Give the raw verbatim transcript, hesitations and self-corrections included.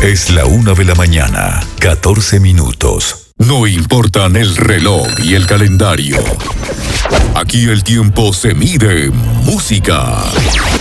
Es la una de la mañana, catorce minutos. No importan el reloj y el calendario. Aquí el tiempo se mide en música.